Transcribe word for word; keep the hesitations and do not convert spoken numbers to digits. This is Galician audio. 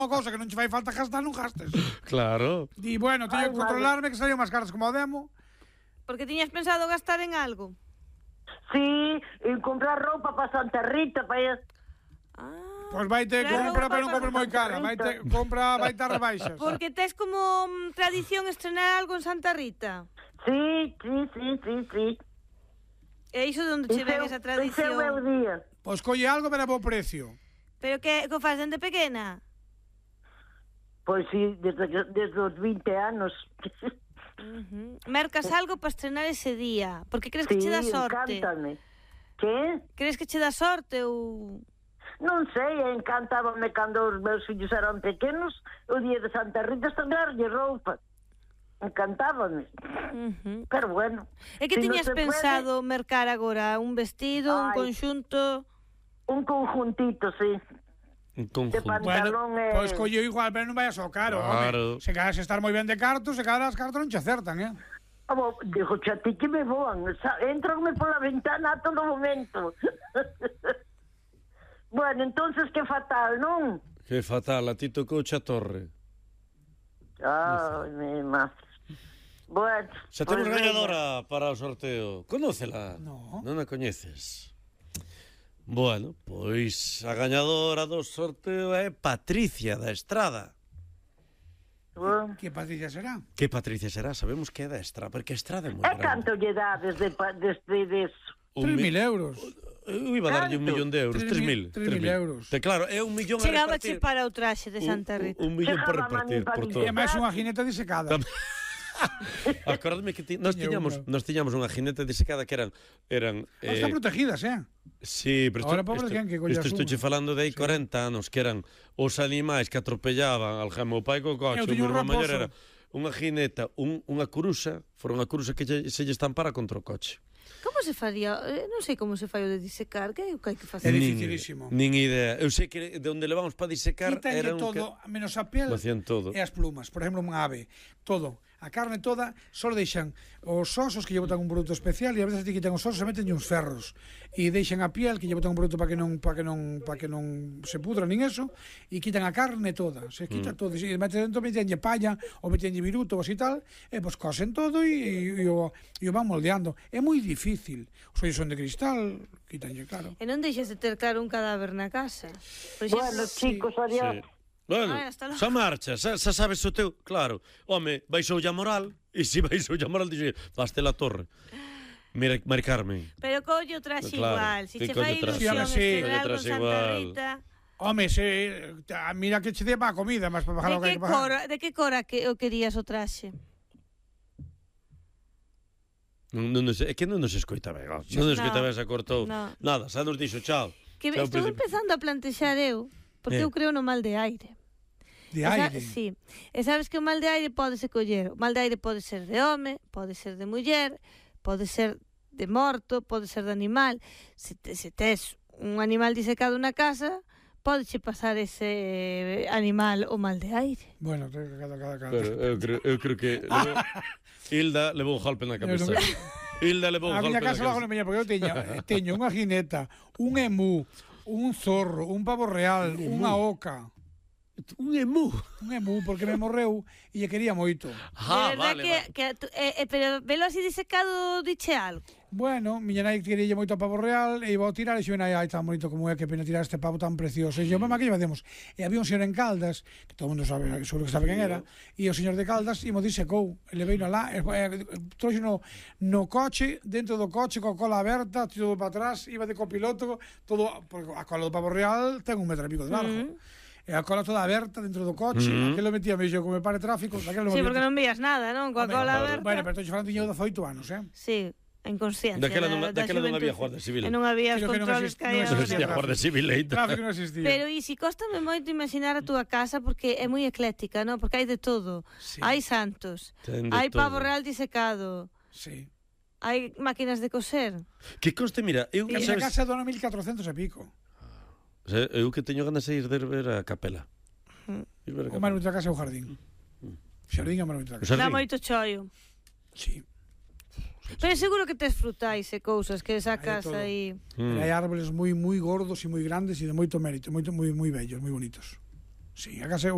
cousa que non che fai falta gastar, non gastes. Claro. Di, bueno, teño que controlarme que salió máis caras como o demo. Porque tiñas pensado gastar en algo? Sí, en comprar roupa para Santa Rita, para... Ah. Pois vai ter Claro, compra, pero non para compra moi cara. Vai ter compra, vai ter rebaixas. Porque tes como mm, tradición estrenar algo en Santa Rita. Sí, sí, sí, sí, sí. E iso de onde che ven esa tradición? Ese é o meu día. Pois colle algo pero a bo precio. Pero que, que faz dende pequena? Pois sí, desde, desde os vinte anos. Uh-huh. Mercas algo para estrenar ese día? Porque crees que Sí, che dá sorte? encántame. Que? Crees que che dá sorte ou... Non sei, encantábame cando os meus fillos eran pequenos, o día de Santa Rita estrenarlle roupa. Encantábame. Uh-huh. Pero bueno. E que si tiñas no pensado puede... mercar agora? Un vestido, Ay, un conxunto? Un conjuntito, sí. Un conjunto. De pantalón bueno, e... Pois colle igual, pero non vayas ao caro, claro. Home. Se quedas estar moi ben de cartos, se quedas as cartos non che acertan, eh? Oh, dijo, xa ti que me voan. Entranme pola ventana a todo momento. Bueno, entonces que fatal, non? Que fatal, a ti tocouche a torre. Ai, mi madre. Bueno, xa temos pues gañadora para o sorteo. Conócela? No. Non a coñeces? Bueno, pois a gañadora do sorteo é Patricia da Estrada. Bueno. Que Patricia será? Que Patricia será? Sabemos que é da Estrada, porque a Estrada é moi E grande. canto lle dades de, desde deso? tres mil euros. Eu iba a darlle un millón de euros, tres mil. tres mil euros. Te claro, é un millón a Chegaba repartir. che para o traxe de Santa Rita. Un, un millón para Chegaba repartir para por mí, todo. E máis unha jineta disecada. Acórdame que ti, nós tiñamos, nós tiñamos unha jineta disecada que eran eran eh, están protegidas, eh? Sí, pero Ahora isto, pobre isto, quen que collas isto estou che falando de aí sí. corenta anos, que eran os animais que atropellaban al meu pai co coche, o meu irmán maior era unha jineta, un, unha curuxa, fora unha curuxa que lle, se lle estampara contra o coche. Como se faría? Eh, non sei como se fai o de disecar, que é o que hai que facer? É dificilísimo. Nin, nin idea. Eu sei que de onde levamos para disecar Quítanlle era un todo, que... menos a piel todo. e as plumas. Por exemplo, unha ave, todo. A carne toda, só deixan os osos que lle botan un produto especial e a veces te quitan os osos e meten uns ferros e deixan a piel que lle botan un produto para que non para que non para que non se pudra nin eso e quitan a carne toda, se quita mm. todo, e meten dentro, metenlle palla ou metenlle viruto ou así tal, e pois cosen todo e, e, e, o, e o van moldeando. É moi difícil. Os ollos son de cristal, quitanlle, claro. E non deixes de ter claro un cadáver na casa. Por exemplo, bueno, chicos, adiós. Sí. Bueno, Ay, xa marcha, xa, xa sabes o teu... Claro, home, baixou a moral, e se baixou a moral, dixe, vaste la torre. Mira, Mari Carmen. Pero colle o traxe claro, igual. Si che colle fai traxe. ilusión Sí, estrenar con Santa igual. Rita... Home, se, mira que che dé para a comida, mas para bajar o que hai que pagar. Cora, de que cora que o querías o traxe? Non, non, nos, é que non nos escoita ben, non nos escoita ben, se cortou. No. Nada, xa nos dixo, chao. Que chao, estou príncipe. empezando a plantexar eu, porque Eh. eu creo no mal de aire. De E sa- aire. Sí. E sabes que o mal de aire pode se coller. O mal de aire pode ser de home, pode ser de muller, pode ser de morto, pode ser de animal. Se, te, se tes un animal disecado na casa, pode che pasar ese animal o mal de aire. Bueno, cada, cada, cada. Pero eu creo, eu creo que... Levou, Hilda levou un golpe na cabeza. Hilda levou un A golpe miña na casa logo cabeza. non veña, porque eu teño, teño unha jineta, un emú, un zorro, un pavo real, unha oca. Un emú. Un emú, porque me morreu e lle quería moito. Ah, de verdad vale, que, vale. que tu, eh, eh, pero velo así disecado diche algo. Bueno, miña nai quería moito a pavo real e iba a tirar e xe nai, ai, tan bonito como é, que pena tirar este pavo tan precioso. E xe, mamá, que lle facemos? E había un señor en Caldas, que todo mundo sabe, seguro que sabe quen era, e o señor de Caldas imos disecou, e le veino alá, e, e, trouxe no, no coche, dentro do coche, coa cola aberta, todo para atrás, iba de copiloto, todo, porque a cola do pavo real ten un metro e pico de largo. Mm. E a cola toda aberta dentro do coche, mm. aquilo metía mellor como me pare tráfico, aquilo Sí, porque non vías nada, non? Coa cola aberta. Bueno, pero estou falando tiño dezoito anos, eh? Sí, en consciencia. Daquela non, da, da daquela non xuventude. había Guardia Civil. E non había os Creo que non controles exist- que hai non Non agora. existía Guardia Civil leita. Tráfico non existía. Pero e si cóstame moito imaginar a túa casa porque é moi ecléctica, non? Porque hai de todo. Sí. Hai santos, Ten de hai todo. pavo real disecado, Sí. hai máquinas de coser. Que conste, mira, eu... E sabes, a casa do ano mil catrocentos e pico. o sea, eu que teño ganas de ir de ver a capela. Ir ver a O capela. máis bonito da casa é o jardín. Xardín é o máis bonito da O casa. Dá xardín. moito chollo. Sí. Pero seguro que tes frutais e cousas que Hai de sacas todo. aí. Mm. Hai árboles moi moi gordos e moi grandes e de moito mérito, moito moi moi bellos, moi bonitos. Sí, a casa é